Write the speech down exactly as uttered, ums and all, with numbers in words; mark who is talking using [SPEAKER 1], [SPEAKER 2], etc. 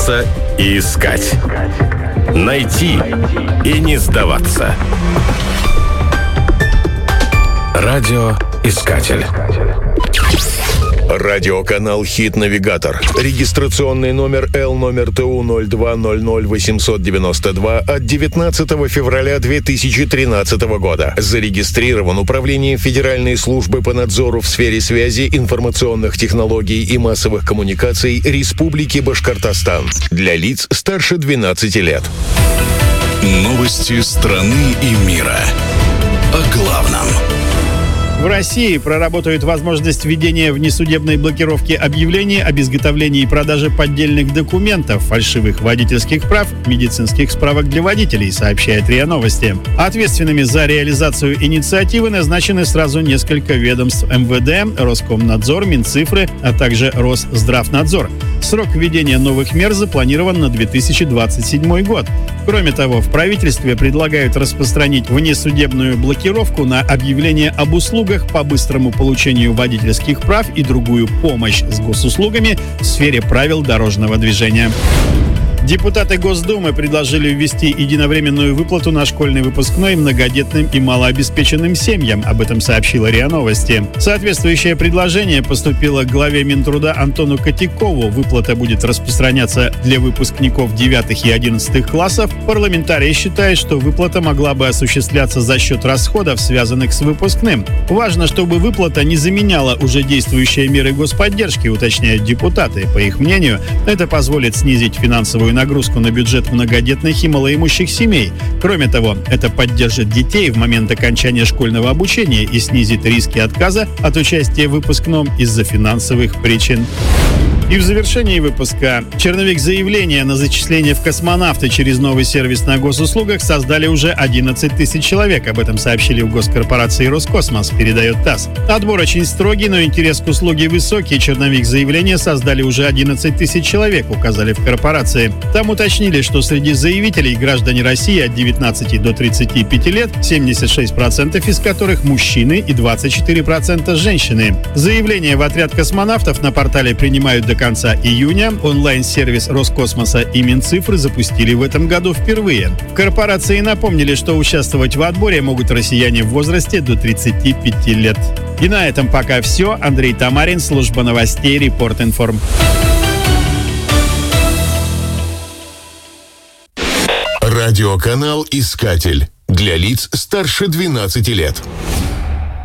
[SPEAKER 1] Бояться и искать. Найти и не сдаваться. Радиоискатель.
[SPEAKER 2] Радиоканал «Хит-навигатор». Регистрационный номер Л номер ТУ ноль два ноль ноль восемьсот девяносто два от девятнадцатого февраля две тысячи тринадцатого года. Зарегистрирован Управлением Федеральной службы по надзору в сфере связи, информационных технологий и массовых коммуникаций Республики Башкортостан. Для лиц старше двенадцати лет.
[SPEAKER 3] Новости страны и мира. О главном.
[SPEAKER 4] В России проработают возможность введения внесудебной блокировки объявлений об изготовлении и продаже поддельных документов, фальшивых водительских прав, медицинских справок для водителей, сообщает РИА Новости. Ответственными за реализацию инициативы назначены сразу несколько ведомств: эм вэ дэ, Роскомнадзор, Минцифры, а также Росздравнадзор. Срок введения новых мер запланирован на две тысячи двадцать седьмой год. Кроме того, в правительстве предлагают распространить внесудебную блокировку на объявления об услугах по быстрому получению водительских прав и другую помощь с госуслугами в сфере правил дорожного движения. Депутаты Госдумы предложили ввести единовременную выплату на школьный выпускной многодетным и малообеспеченным семьям. Об этом сообщила РИА Новости. Соответствующее предложение поступило к главе Минтруда Антону Котякову. Выплата будет распространяться для выпускников девятых и одиннадцатых классов. Парламентарий считает, что выплата могла бы осуществляться за счет расходов, связанных с выпускным. Важно, чтобы выплата не заменяла уже действующие меры господдержки, уточняют депутаты. По их мнению, это позволит снизить финансовую нагрузку на бюджет многодетных и малоимущих семей. Кроме того, это поддержит детей в момент окончания школьного обучения и снизит риски отказа от участия в выпускном из-за финансовых причин. И в завершении выпуска. Черновик заявления на зачисление в космонавты через новый сервис на госуслугах создали уже одиннадцать тысяч человек. Об этом сообщили в госкорпорации «Роскосмос», передает ТАСС. Отбор очень строгий, но интерес к услуге высокий. Черновик заявления создали уже одиннадцать тысяч человек, указали в корпорации. Там уточнили, что среди заявителей граждане России от девятнадцати до тридцати пяти лет, семьдесят шесть процентов из которых мужчины и двадцать четыре процента женщины. Заявления в отряд космонавтов на портале принимают до конца июня. Онлайн-сервис Роскосмоса и Минцифры запустили в этом году впервые. В корпорации напомнили, что участвовать в отборе могут россияне в возрасте до тридцати пяти лет. И на этом пока все. Андрей Тамарин, служба новостей, Репорт-Информ.
[SPEAKER 2] Радиоканал «Искатель» для лиц старше двенадцати лет.